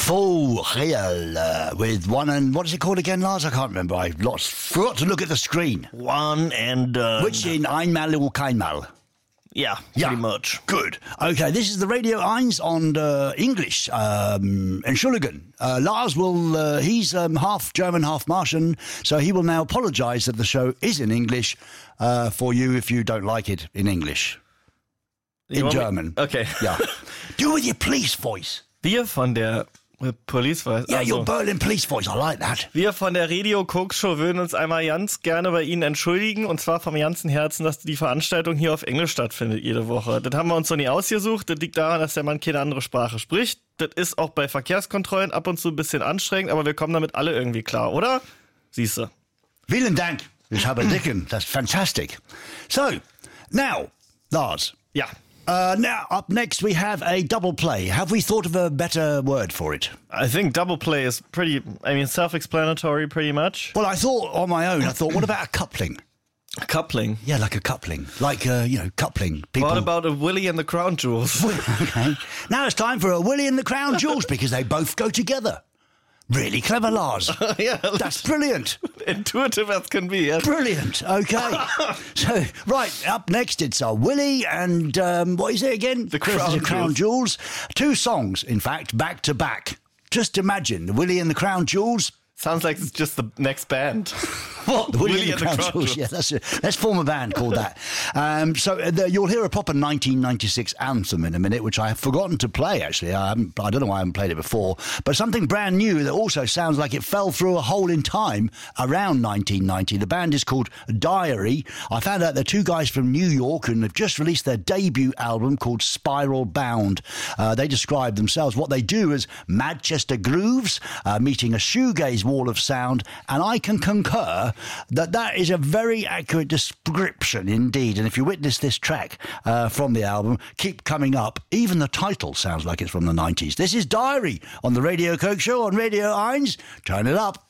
Full Real with one and... What is it called again, Lars? I can't remember. I forgot to look at the screen. One and... Which in Einmal or Keinmal? Yeah, pretty much. Good. Okay, this is the Radio 1 on English, Entschuldigen. Lars will, he's half German, half Martian, so he will now apologise that the show is in English for you if you don't like it in English. In German. Okay. Yeah. Do it with your police voice. Wir von der Police Voice. Yeah, your Berlin police voice. I like that. Wir von der Radio Coke Show würden uns einmal ganz gerne bei Ihnen entschuldigen und zwar vom ganzen Herzen, dass die Veranstaltung hier auf Englisch stattfindet jede Woche. Das haben wir uns so nie ausgesucht. Das liegt daran, dass der Mann keine andere Sprache spricht. Das ist auch bei Verkehrskontrollen ab und zu ein bisschen anstrengend, aber wir kommen damit alle irgendwie klar, oder? Siehste. Vielen Dank, Miss Hubbard-Dicken. That's fantastic. So, now, Lars. Ja. Now, up next we have a double play. Have we thought of a better word for it? I think double play is self-explanatory pretty much. Well, I thought on my own, what about a coupling? A coupling? Yeah, like a coupling. Like, coupling. People... What about a Willie and the Crown Jewels? Okay. Now it's time for a Willie and the Crown Jewels because they both go together. Really clever, Lars. Yeah, that's brilliant. Intuitive as can be, yes. Brilliant. Okay. So, right, up next it's Willie and, what is it again? The Crown Jewels. 2 songs, in fact, back to back. Just imagine, the Willie and the Crown Jewels. Sounds like it's just the next band. What? The Willie and the Crown Jewels. Yeah, that's it. Let's form a band called that. You'll hear a proper 1996 anthem in a minute, which I have forgotten to play, actually. I don't know why I haven't played it before. But something brand new that also sounds like it fell through a hole in time around 1990. The band is called Diary. I found out they're 2 guys from New York and they've just released their debut album called Spiral Bound. They describe themselves, what they do as Manchester grooves, meeting a shoegaze wall of sound, and I can concur that is a very accurate description indeed. And if you witness this track from the album, Keep Coming Up, even the title sounds like it's from the 90s. This is Diary on the Radio Coke Show on Radio 1. Turn it up.